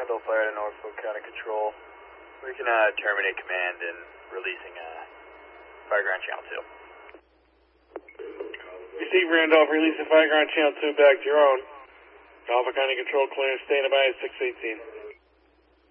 Randolph Fire to Norfolk County Control. We can terminate command and releasing Fireground Channel 2. Receive Randolph, releasing Fireground Channel 2 back to your own. Alpha County Control, clearance, standing by at 618.